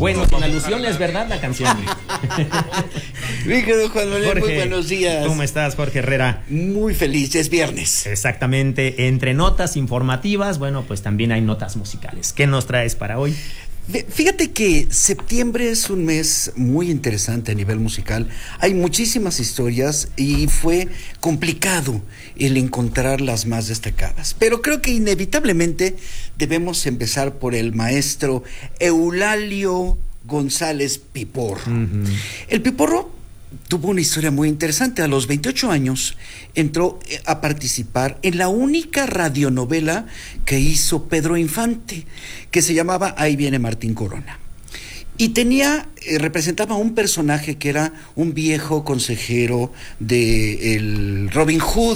Bueno, sin alusiones, ¿verdad? La canción. Mi querido Juan Manuel, Jorge, muy buenos días. ¿Cómo estás, Jorge Herrera? Muy feliz, es viernes. Exactamente, entre notas informativas, bueno, pues también hay notas musicales. ¿Qué nos traes para hoy? Fíjate que septiembre es un mes muy interesante a nivel musical. Hay muchísimas historias y fue complicado el encontrar las más destacadas. Pero creo que inevitablemente debemos empezar por el maestro Eulalio González Piporro. El Piporro tuvo una historia muy interesante. A los 28 años entró a participar en la única radionovela que hizo Pedro Infante, que se llamaba Ahí viene Martín Corona. Y representaba un personaje que era un viejo consejero de el Robin Hood,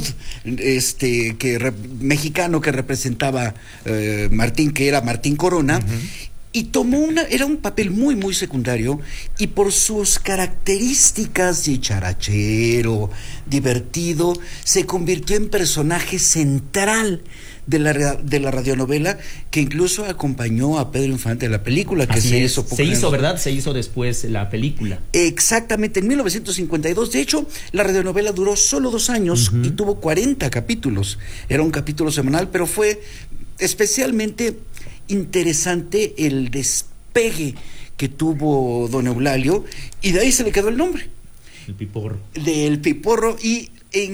mexicano que representaba Martín, que era Martín Corona. Y era un papel muy, muy secundario, y por sus características de charachero, divertido, se convirtió en personaje central de la radionovela, que incluso acompañó a Pedro Infante en la película que se hizo. Se hizo, ¿verdad? Se hizo después la película. Exactamente, en 1952. De hecho, la radionovela duró solo 2 años y tuvo 40 capítulos. Era un capítulo semanal, pero fue especialmente interesante el despegue que tuvo don Eulalio, y de ahí se le quedó el nombre. El Piporro. Del Piporro, y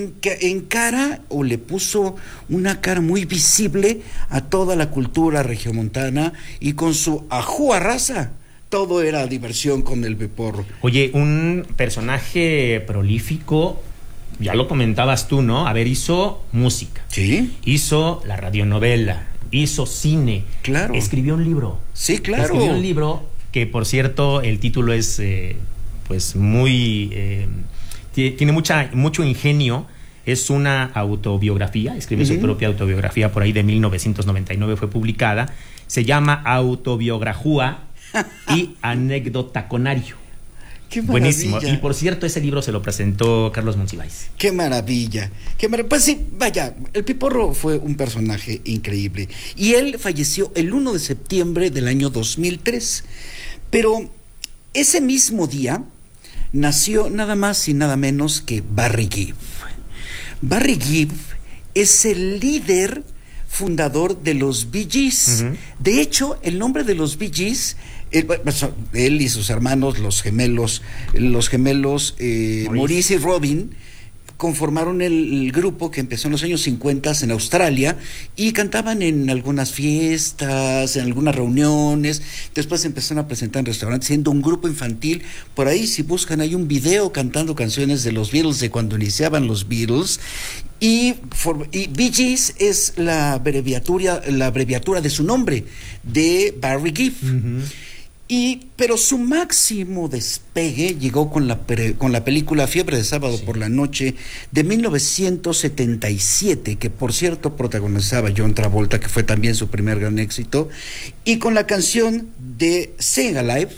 le puso una cara muy visible a toda la cultura regiomontana, y con su ajúa raza, todo era diversión con el Piporro. Oye, un personaje prolífico, ya lo comentabas tú, ¿no? A ver, hizo música. Sí. Hizo la radionovela. Hizo cine. Claro. Escribió un libro. Sí, claro. Escribió un libro que, por cierto, el título es pues muy... tiene mucho ingenio. Es una autobiografía. Escribe su propia autobiografía, por ahí de 1999 fue publicada. Se llama Autobiografía y Anecdotaconario. ¡Qué maravilla! Buenísimo. Y por cierto, ese libro se lo presentó Carlos Monsiváis. ¡Qué maravilla! Pues sí, vaya, el Piporro fue un personaje increíble. Y él falleció el 1 de septiembre del año 2003. Pero ese mismo día nació nada más y nada menos que Barry Gibb. Barry Gibb es el líder fundador de los Bee Gees. De hecho, el nombre de los Bee Gees, él y sus hermanos, los gemelos Maurice y Robin, conformaron el grupo que empezó en los años 50 en Australia, y cantaban en algunas fiestas, en algunas reuniones. Después empezaron a presentar en restaurantes, siendo un grupo infantil. Por ahí, si buscan, hay un video cantando canciones de los Beatles, de cuando iniciaban los Beatles. Y Bee Gees es la abreviatura de su nombre, de Barry Gibb. Pero su máximo despegue llegó con la película Fiebre de Sábado por la Noche de 1977, que por cierto protagonizaba John Travolta, que fue también su primer gran éxito, y con la canción de Staying Alive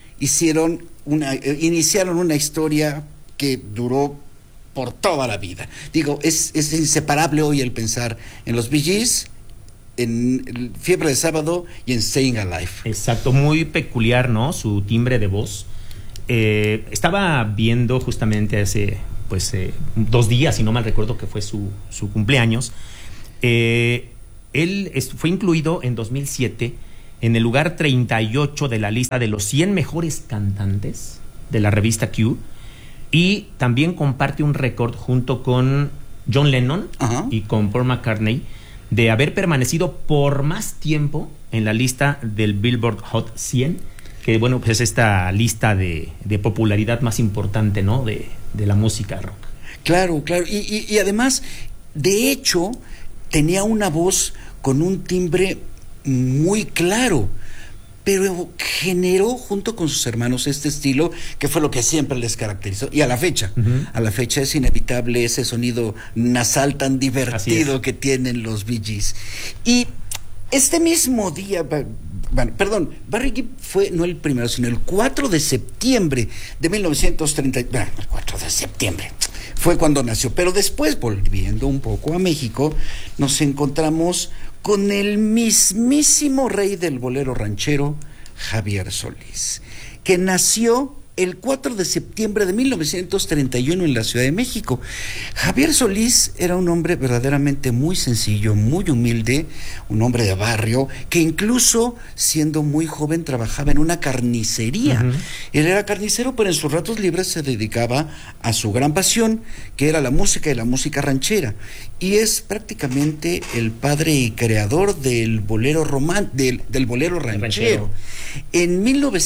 iniciaron una historia que duró por toda la vida. Digo, es inseparable hoy el pensar en los Bee Gees, en Fiebre de Sábado y en Staying Alive. Exacto, muy peculiar, ¿no? Su timbre de voz. Estaba viendo justamente hace 2 días, si no mal recuerdo, que fue su cumpleaños. Él fue incluido en 2007 en el lugar 38 de la lista de los 100 mejores cantantes de la revista Q, y también comparte un récord junto con John Lennon y con Paul McCartney de haber permanecido por más tiempo en la lista del Billboard Hot 100, que bueno, pues es esta lista de popularidad más importante, ¿no? de la música rock. Claro. Y además, de hecho, tenía una voz con un timbre muy claro, pero generó junto con sus hermanos este estilo que fue lo que siempre les caracterizó, y a la fecha es inevitable ese sonido nasal tan divertido que tienen los Bee Gees. Y este mismo día, Barry Gibb fue no el primero, sino el 4 de septiembre de 1930, el 4 de septiembre fue cuando nació, pero después, volviendo un poco a México, nos encontramos con el mismísimo rey del bolero ranchero, Javier Solís, que nació el 4 de septiembre de 1931 en la Ciudad de México. Javier Solís era un hombre verdaderamente muy sencillo, muy humilde, un hombre de barrio, que incluso siendo muy joven trabajaba en una carnicería. Uh-huh. Él era carnicero, pero en sus ratos libres se dedicaba a su gran pasión, que era la música y la música ranchera. Y es prácticamente el padre y creador del bolero del bolero ranchero. En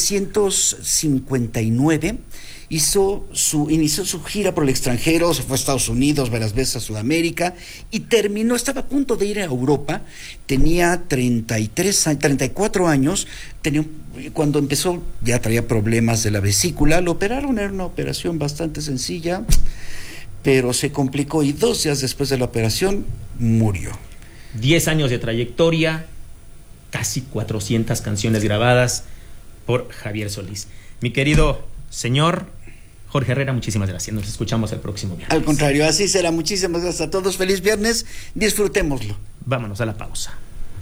1959 inició su gira por el extranjero, se fue a Estados Unidos, varias veces a Sudamérica y estaba a punto de ir a Europa. Tenía 34 años, cuando empezó ya traía problemas de la vesícula, lo operaron, era una operación bastante sencilla, pero se complicó y 2 días después de la operación murió. 10 años de trayectoria, casi 400 canciones grabadas por Javier Solís. Mi querido señor Jorge Herrera, muchísimas gracias. Nos escuchamos el próximo viernes. Al contrario, así será. Muchísimas gracias a todos. Feliz viernes. Disfrutémoslo. Vámonos a la pausa.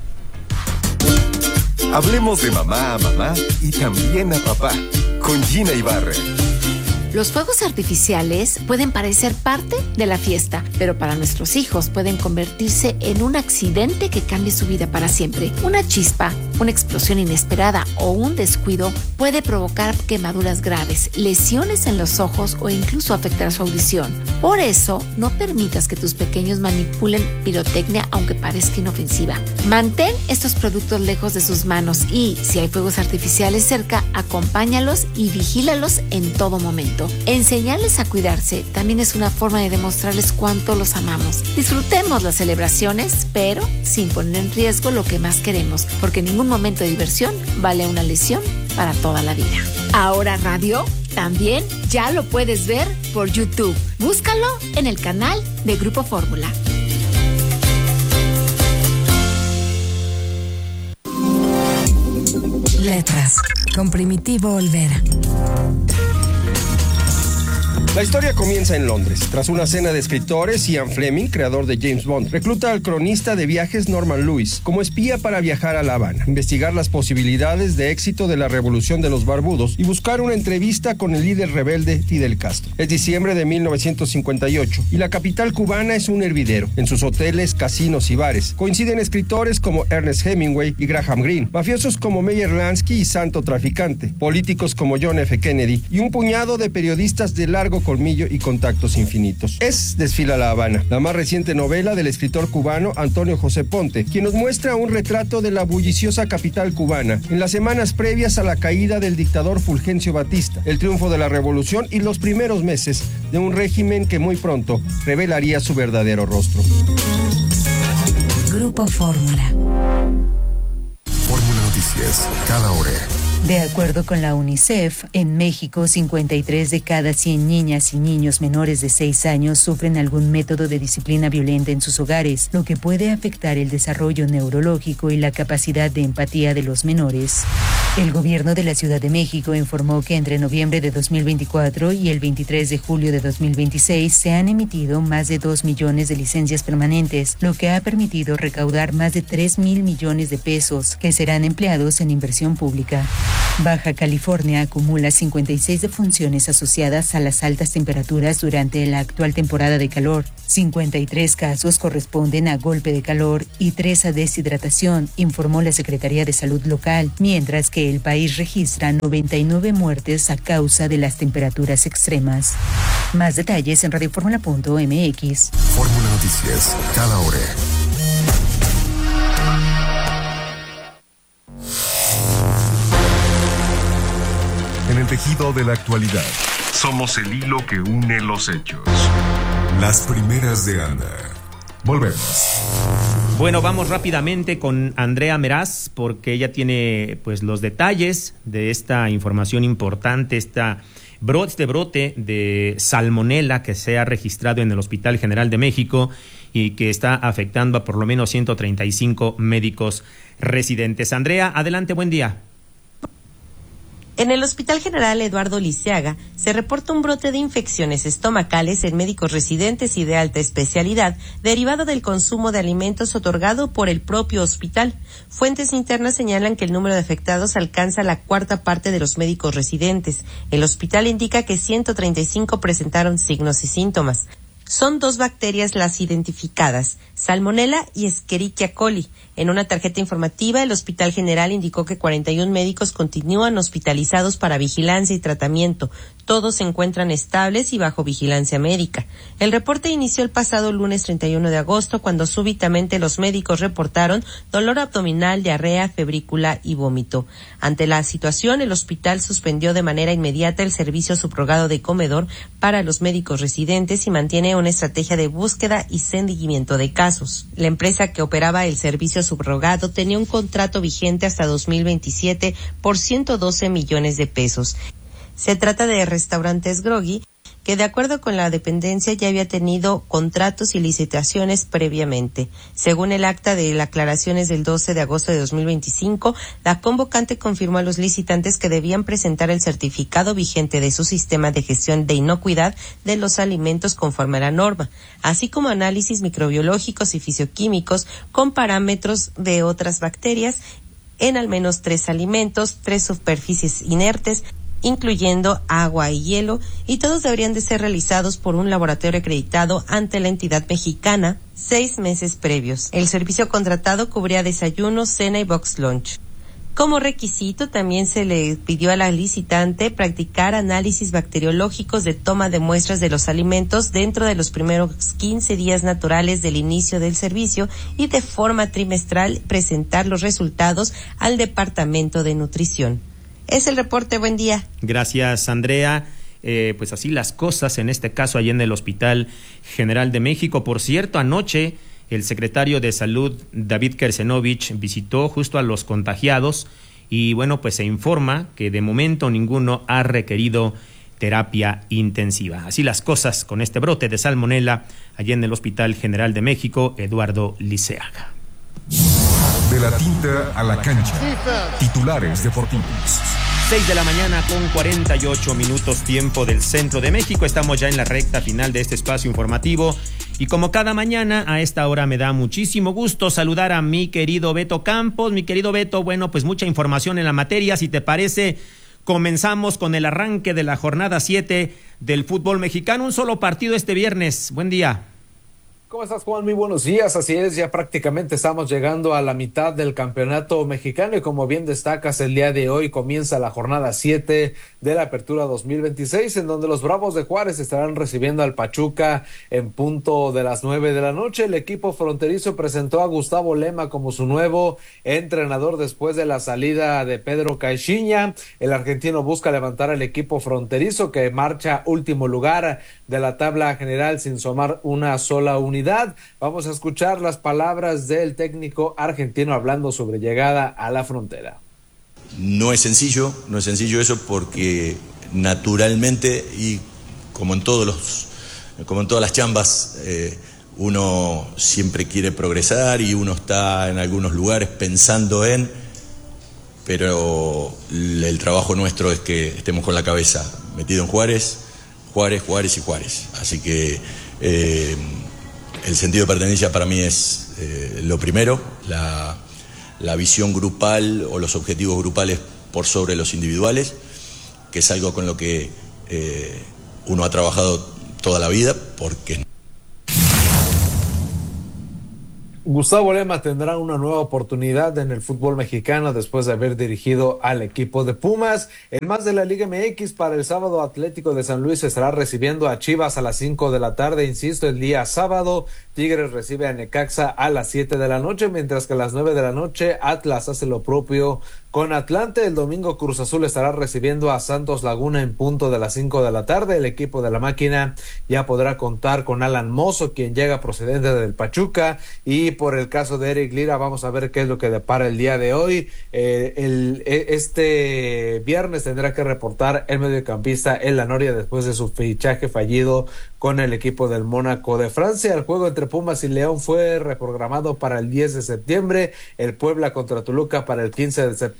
Hablemos de mamá a mamá y también a papá con Gina Ibarra. Los fuegos artificiales pueden parecer parte de la fiesta, pero para nuestros hijos pueden convertirse en un accidente que cambie su vida para siempre. Una chispa, una explosión inesperada o un descuido puede provocar quemaduras graves, lesiones en los ojos o incluso afectar su audición. Por eso, no permitas que tus pequeños manipulen pirotecnia aunque parezca inofensiva. Mantén estos productos lejos de sus manos y, si hay fuegos artificiales cerca, acompáñalos y vigílalos en todo momento. Enseñarles a cuidarse también es una forma de demostrarles cuánto los amamos. Disfrutemos las celebraciones, pero sin poner en riesgo lo que más queremos, porque ningún momento de diversión vale una lesión para toda la vida. Ahora Radio también ya lo puedes ver por YouTube. Búscalo en el canal de Grupo Fórmula. Letras, con Primitivo Olvera. La historia comienza en Londres. Tras una cena de escritores, Ian Fleming, creador de James Bond, recluta al cronista de viajes Norman Lewis como espía para viajar a La Habana, investigar las posibilidades de éxito de la Revolución de los Barbudos y buscar una entrevista con el líder rebelde Fidel Castro. Es diciembre de 1958 y la capital cubana es un hervidero. En sus hoteles, casinos y bares coinciden escritores como Ernest Hemingway y Graham Greene, mafiosos como Meyer Lansky y Santo Traficante, políticos como John F. Kennedy y un puñado de periodistas de largo colmillo y contactos infinitos. Desfila La Habana, la más reciente novela del escritor cubano Antonio José Ponte, quien nos muestra un retrato de la bulliciosa capital cubana en las semanas previas a la caída del dictador Fulgencio Batista, el triunfo de la revolución y los primeros meses de un régimen que muy pronto revelaría su verdadero rostro. Grupo Fórmula. Fórmula Noticias, cada hora. De acuerdo con la UNICEF, en México, 53 de cada 100 niñas y niños menores de 6 años sufren algún método de disciplina violenta en sus hogares, lo que puede afectar el desarrollo neurológico y la capacidad de empatía de los menores. El gobierno de la Ciudad de México informó que entre noviembre de 2024 y el 23 de julio de 2026 se han emitido más de 2 millones de licencias permanentes, lo que ha permitido recaudar más de 3,000 millones de pesos que serán empleados en inversión pública. Baja California acumula 56 defunciones asociadas a las altas temperaturas durante la actual temporada de calor. 53 casos corresponden a golpe de calor y 3 a deshidratación, informó la Secretaría de Salud local, mientras que el país registra 99 muertes a causa de las temperaturas extremas. Más detalles en radioformula.mx. Fórmula Noticias, cada hora. En el tejido de la actualidad, somos el hilo que une los hechos. Las primeras de Ana. Volvemos. Bueno, vamos rápidamente con Andrea Meraz, porque ella tiene pues los detalles de esta información importante, este brote de salmonela que se ha registrado en el Hospital General de México y que está afectando a por lo menos 135 médicos residentes. Andrea, adelante, buen día. En el Hospital General Eduardo Liceaga se reporta un brote de infecciones estomacales en médicos residentes y de alta especialidad derivado del consumo de alimentos otorgado por el propio hospital. Fuentes internas señalan que el número de afectados alcanza la cuarta parte de los médicos residentes. El hospital indica que 135 presentaron signos y síntomas. Son 2 bacterias las identificadas, Salmonella y Escherichia coli. En una tarjeta informativa, el Hospital General indicó que 41 médicos continúan hospitalizados para vigilancia y tratamiento. Todos se encuentran estables y bajo vigilancia médica. El reporte inició el pasado lunes 31 de agosto, cuando súbitamente los médicos reportaron dolor abdominal, diarrea, febrícula y vómito. Ante la situación, el hospital suspendió de manera inmediata el servicio subrogado de comedor para los médicos residentes y mantiene una estrategia de búsqueda y seguimiento de casos. La empresa que operaba el servicio subrogado tenía un contrato vigente hasta 2027 por 112 millones de pesos. Se trata de Restaurantes Groggy, que de acuerdo con la dependencia ya había tenido contratos y licitaciones previamente. Según el acta de aclaraciones del 12 de agosto de 2025, la convocante confirmó a los licitantes que debían presentar el certificado vigente de su sistema de gestión de inocuidad de los alimentos conforme a la norma, así como análisis microbiológicos y fisioquímicos con parámetros de otras bacterias en al menos 3 alimentos, 3 superficies inertes, incluyendo agua y hielo, y todos deberían de ser realizados por un laboratorio acreditado ante la entidad mexicana 6 meses previos. El servicio contratado cubría desayuno, cena y box lunch. Como requisito, también se le pidió a la licitante practicar análisis bacteriológicos de toma de muestras de los alimentos dentro de los primeros 15 días naturales del inicio del servicio y de forma trimestral presentar los resultados al Departamento de Nutrición. Es el reporte, buen día. Gracias, Andrea. Pues así las cosas, en este caso, allá en el Hospital General de México. Por cierto, anoche el secretario de Salud, David Kersenovich, visitó justo a los contagiados y, bueno, pues se informa que de momento ninguno ha requerido terapia intensiva. Así las cosas con este brote de salmonela allá en el Hospital General de México, Eduardo Liceaga. De la tinta a la cancha. Titulares deportivos. 6 de la mañana con 48 minutos, tiempo del centro de México. Estamos ya en la recta final de este espacio informativo. Y como cada mañana, a esta hora me da muchísimo gusto saludar a mi querido Beto Campos. Mi querido Beto, bueno, pues mucha información en la materia. Si te parece, comenzamos con el arranque de la jornada 7 del fútbol mexicano. Un solo partido este viernes. Buen día. ¿Cómo estás, Juan? Muy buenos días. Así es, ya prácticamente estamos llegando a la mitad del campeonato mexicano y como bien destacas, el día de hoy comienza la jornada 7 de la apertura 2026, en donde los Bravos de Juárez estarán recibiendo al Pachuca en punto de las 9 de la noche. El equipo fronterizo presentó a Gustavo Lema como su nuevo entrenador después de la salida de Pedro Caixinha. El argentino busca levantar al equipo fronterizo, que marcha último lugar de la tabla general sin sumar una sola unidad. Vamos a escuchar las palabras del técnico argentino hablando sobre llegada a la frontera. No es sencillo eso, porque naturalmente, y como en todas las chambas, uno siempre quiere progresar y uno está en algunos lugares pensando pero el trabajo nuestro es que estemos con la cabeza metido en Juárez. Así que el sentido de pertenencia para mí es lo primero, la visión grupal o los objetivos grupales por sobre los individuales, que es algo con lo que uno ha trabajado toda la vida, porque Gustavo Lema tendrá una nueva oportunidad en el fútbol mexicano después de haber dirigido al equipo de Pumas. En más de la Liga MX, para el sábado, Atlético de San Luis estará recibiendo a Chivas a las 5 de la tarde. Insisto, el día sábado, Tigres recibe a Necaxa a las 7 de la noche, mientras que a las 9 de la noche Atlas hace lo propio con Atlante. El domingo, Cruz Azul estará recibiendo a Santos Laguna en punto de las 5 de la tarde. El equipo de la máquina ya podrá contar con Alan Mozo, quien llega procedente del Pachuca, y por el caso de Eric Lira, vamos a ver qué es lo que depara el día de hoy. Este viernes tendrá que reportar el mediocampista El Anoria después de su fichaje fallido con el equipo del Mónaco de Francia. El juego entre Pumas y León fue reprogramado para el 10 de septiembre, el Puebla contra Toluca para el 15 de septiembre,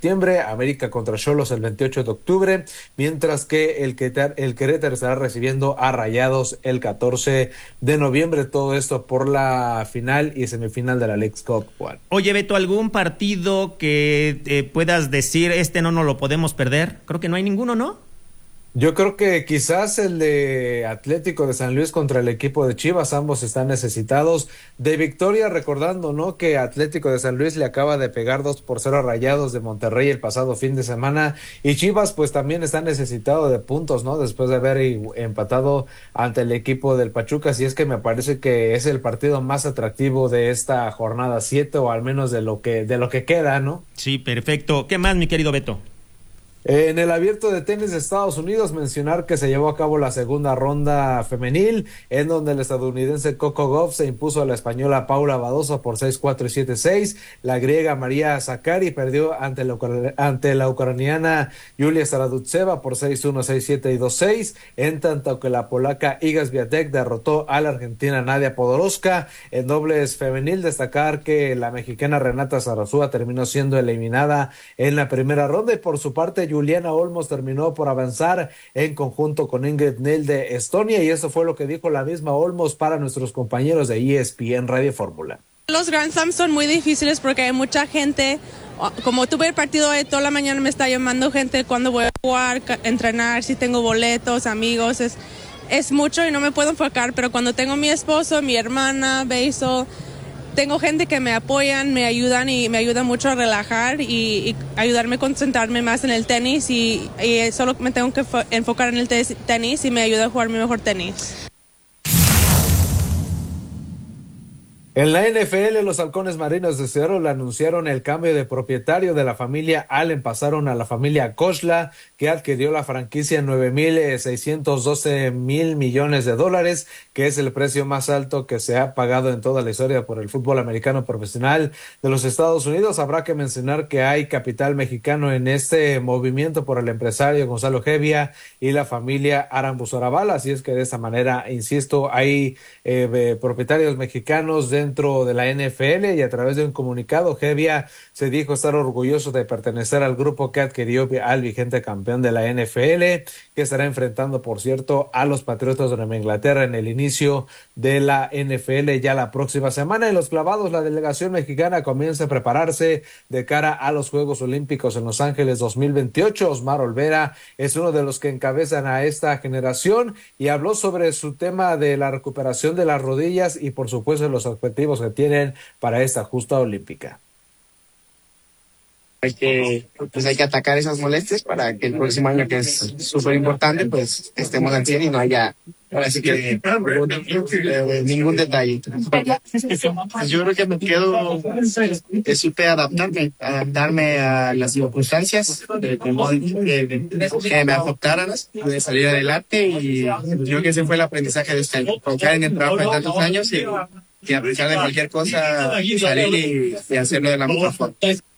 septiembre, América contra Xolos el 28 de octubre, mientras que el Querétaro estará recibiendo a Rayados el 14 de noviembre. Todo esto por la final y semifinal de la Leagues Cup, Juan. Oye, Beto, ¿algún partido que puedas decir, no lo podemos perder? Creo que no hay ninguno, ¿no? Yo creo que quizás el de Atlético de San Luis contra el equipo de Chivas, ambos están necesitados de victoria, recordando, ¿no?, que Atlético de San Luis le acaba de pegar 2-0 a Rayados de Monterrey el pasado fin de semana, y Chivas pues también está necesitado de puntos, ¿no?, después de haber empatado ante el equipo del Pachuca. Así es que me parece que es el partido más atractivo de esta jornada 7, o al menos de lo que queda, ¿no? Sí, perfecto. ¿Qué más, mi querido Beto? En el Abierto de Tenis de Estados Unidos, mencionar que se llevó a cabo la segunda ronda femenil, en donde el estadounidense Coco Gauff se impuso a la española Paula Badosa por 6-4 y 7-6. La griega María Sakkari perdió ante la ucraniana Yulia Staradutseva por 6-1, 6-7 y 2-6, en tanto que la polaca Iga Swiatek derrotó a la argentina Nadia Podoroska. En dobles femenil, destacar que la mexicana Renata Zarazúa terminó siendo eliminada en la primera ronda, y por su parte Juliana Olmos terminó por avanzar en conjunto con Ingrid Nel de Estonia, y eso fue lo que dijo la misma Olmos para nuestros compañeros de ESPN Radio Fórmula. Los Grand Slams son muy difíciles porque hay mucha gente. Como tuve el partido hoy, toda la mañana me está llamando gente cuando voy a jugar, entrenar, si tengo boletos, amigos, es mucho y no me puedo enfocar, pero cuando tengo mi esposo, mi hermana, Basil, tengo gente que me apoyan, me ayudan y me ayuda mucho a relajar y ayudarme a concentrarme más en el tenis y solo me tengo que enfocar en el tenis y me ayuda a jugar mi mejor tenis. En la NFL, los Halcones Marinos de Seattle anunciaron el cambio de propietario de la familia Allen. Pasaron a la familia Koshla, que adquirió la franquicia en $9,612 millones, que es el precio más alto que se ha pagado en toda la historia por el fútbol americano profesional de los Estados Unidos. Habrá que mencionar que hay capital mexicano en este movimiento por el empresario Gonzalo Hevia y la familia Aramburu. Así es que de esta manera, insisto, hay propietarios mexicanos dentro de la NFL, y a través de un comunicado, Hevia se dijo estar orgulloso de pertenecer al grupo que adquirió al vigente campeón de la NFL, que estará enfrentando, por cierto, a los Patriotas de Nueva Inglaterra en el inicio de la NFL ya la próxima semana. En los clavados, la delegación mexicana comienza a prepararse de cara a los Juegos Olímpicos en Los Ángeles 2028. Osmar Olvera es uno de los que encabezan a esta generación y habló sobre su tema de la recuperación de las rodillas y, por supuesto, los objetivos que tienen para esta justa olímpica. Hay que atacar esas molestias para que el próximo año, que es súper importante, pues estemos al 100 y no haya, así que ningún detalle. Yo creo que me quedo, supe adaptarme a las circunstancias, que me afectaran, de salir adelante, y yo creo que ese fue el aprendizaje de este año, confiar en el trabajo de tantos años y a pesar de cualquier cosa salir y hacerlo de la mejor forma.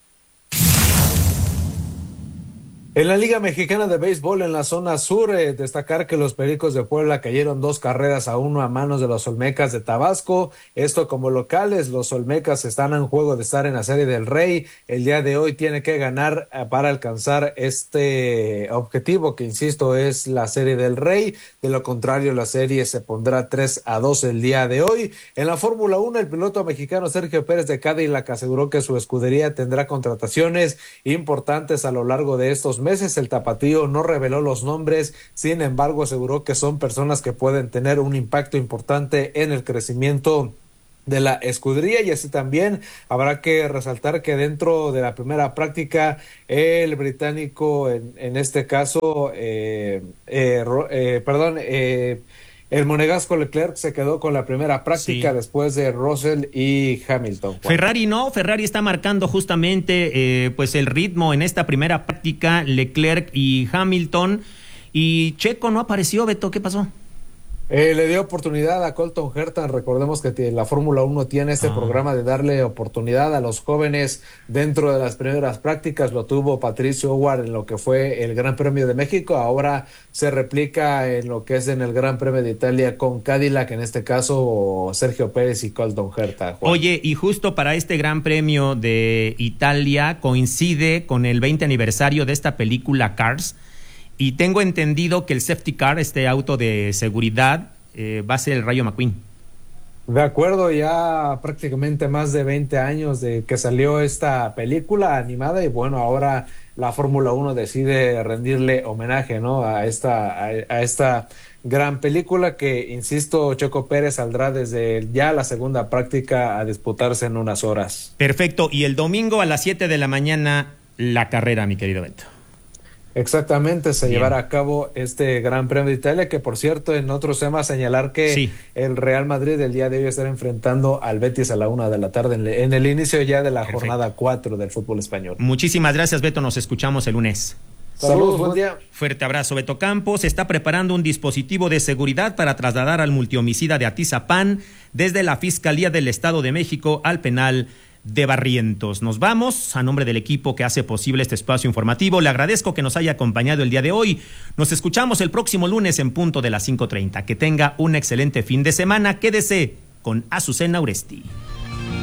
En la Liga Mexicana de Béisbol en la zona sur, destacar que los Pericos de Puebla cayeron 2-1 a manos de los Olmecas de Tabasco. Esto como locales, los Olmecas están en juego de estar en la Serie del Rey. El día de hoy tiene que ganar para alcanzar este objetivo, que insisto es la Serie del Rey. De lo contrario, la serie se pondrá 3-2 el día de hoy. En la Fórmula 1, el piloto mexicano Sergio Pérez de Cadillac aseguró que su escudería tendrá contrataciones importantes a lo largo de estos meses. El tapatío no reveló los nombres, sin embargo aseguró que son personas que pueden tener un impacto importante en el crecimiento de la escudería. Y así también habrá que resaltar que dentro de la primera práctica, el británico, en este caso, el monegasco Leclerc se quedó con la primera práctica después de Russell y Hamilton. Ferrari está marcando justamente pues el ritmo en esta primera práctica, Leclerc y Hamilton, y Checo no apareció. Beto, ¿qué pasó? Le dio oportunidad a Colton Herta. Recordemos que la Fórmula 1 tiene este programa de darle oportunidad a los jóvenes dentro de las primeras prácticas. Lo tuvo Patricio Howard en lo que fue el Gran Premio de México. Ahora se replica en lo que es en el Gran Premio de Italia con Cadillac, en este caso Sergio Pérez y Colton Herta. Oye, y justo para este Gran Premio de Italia coincide con el 20 aniversario de esta película Cars. Y tengo entendido que el safety car, este auto de seguridad, va a ser el Rayo McQueen. De acuerdo, ya prácticamente más de 20 años de que salió esta película animada y bueno, ahora la Fórmula 1 decide rendirle homenaje, ¿no? a esta gran película que, insisto, Checo Pérez saldrá desde ya la segunda práctica a disputarse en unas horas. Perfecto, y el domingo a las 7 de la mañana la carrera, mi querido Beto. Exactamente, se llevará a cabo este Gran Premio de Italia, que por cierto, en otros temas, señalar que el Real Madrid el día de hoy estará enfrentando al Betis a la 1 de la tarde en el inicio ya de la jornada 4 del fútbol español. Muchísimas gracias, Beto, nos escuchamos el lunes. Saludos, buen día. Fuerte abrazo. Beto Campos está preparando un dispositivo de seguridad para trasladar al multihomicida de Atizapán desde la Fiscalía del Estado de México al penal de Barrientos. Nos vamos. A nombre del equipo que hace posible este espacio informativo, le agradezco que nos haya acompañado el día de hoy. Nos escuchamos el próximo lunes en punto de las 5:30. Que tenga un excelente fin de semana. Quédese con Azucena Uresti.